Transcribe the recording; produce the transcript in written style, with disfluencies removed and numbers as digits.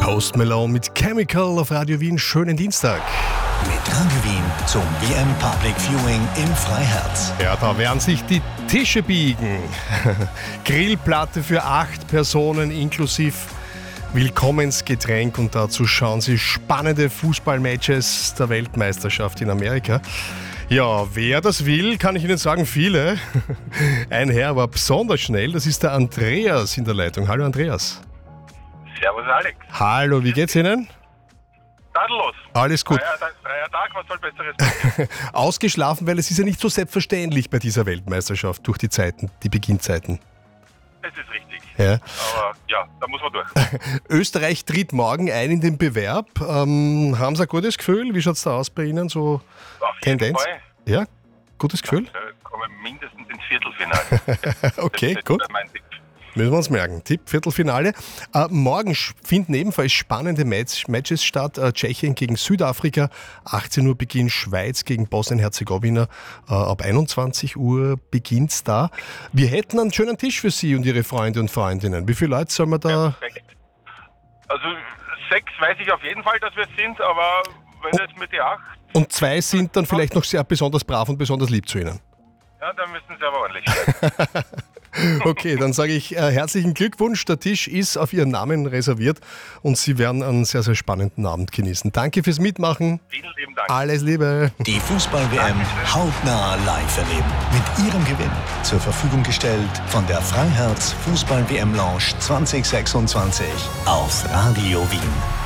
Post Malone mit Chemical auf Radio Wien. Schönen Dienstag. Mit Radio Wien zum WM Public Viewing im Freiherz. Ja, da werden sich die Tische biegen. Grillplatte für 8 Personen inklusive Willkommensgetränk und dazu schauen Sie spannende Fußballmatches der Weltmeisterschaft in Amerika. Ja, wer das will, kann ich Ihnen sagen, viele. Ein Herr war besonders schnell, das ist der Andreas in der Leitung. Hallo Andreas. Servus Alex. Hallo, wie geht's Ihnen? Tadellos. Alles gut. Freier Tag, was soll Besseres passieren? Ausgeschlafen, weil es ist ja nicht so selbstverständlich bei dieser Weltmeisterschaft durch die Zeiten, die Beginnzeiten. Das ist richtig. Ja. Aber ja, da muss man durch. Österreich tritt morgen ein in den Bewerb. Haben Sie ein gutes Gefühl? Wie schaut es da aus bei Ihnen? So Auf jeden Tendenz? Fall. Ja, gutes Gefühl? Kommen mindestens ins Viertelfinale. Okay, das gut. ist mein Tipp. Müssen wir uns merken. Tipp, Viertelfinale. Morgen finden ebenfalls spannende Matches statt. Tschechien gegen Südafrika, 18 Uhr Beginn, Schweiz gegen Bosnien-Herzegowina. Ab 21 Uhr beginnt's da. Wir hätten einen schönen Tisch für Sie und Ihre Freunde und Freundinnen. Wie viele Leute sollen wir da... Perfekt. Also 6 weiß ich auf jeden Fall, dass wir es sind, aber wenn jetzt mit die 8, Und 2 sind dann vielleicht noch sehr besonders brav und besonders lieb zu Ihnen. ja, dann müssen sie aber ordentlich sein. Okay, dann sage ich herzlichen Glückwunsch. Der Tisch ist auf Ihren Namen reserviert und Sie werden einen sehr, sehr spannenden Abend genießen. Danke fürs Mitmachen. Vielen lieben Dank. Alles Liebe. Die Fußball-WM hautnah live erleben. Mit Ihrem Gewinn. Zur Verfügung gestellt von der Freiherz Fußball-WM Lounge 2026 auf Radio Wien.